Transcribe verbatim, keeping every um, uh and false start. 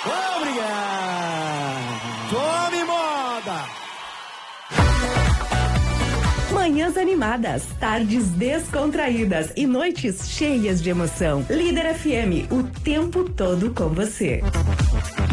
Obrigado. Tome moda. Manhãs animadas, tardes descontraídas e noites cheias de emoção. Líder F M, o tempo todo com você.